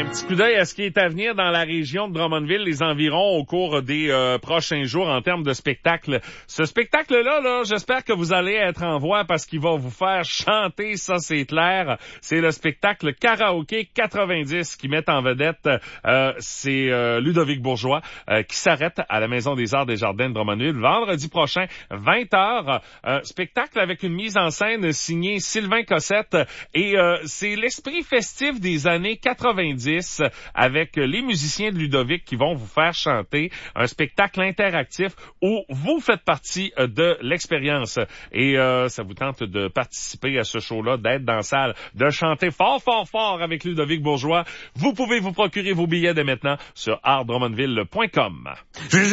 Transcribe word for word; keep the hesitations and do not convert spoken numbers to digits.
Un petit coup d'œil à ce qui est à venir dans la région de Drummondville, les environs, au cours des euh, prochains jours en termes de spectacle. Ce spectacle-là, là, j'espère que vous allez être en voie parce qu'il va vous faire chanter, ça c'est clair. C'est le spectacle Karaoké quatre-vingt-dix qui met en vedette, euh, c'est euh, Ludovic Bourgeois euh, qui s'arrête à la Maison des Arts des Jardins de Drummondville vendredi prochain, vingt heures. Un spectacle avec une mise en scène signée Sylvain Cossette et euh, c'est l'esprit festif des années quatre-vingt-dix avec les musiciens de Ludovic qui vont vous faire chanter. Un spectacle interactif où vous faites partie de l'expérience. Et euh, ça vous tente de participer à ce show-là, d'être dans la salle, de chanter fort, fort, fort avec Ludovic Bourgeois. Vous pouvez vous procurer vos billets dès maintenant sur art drummondville point com.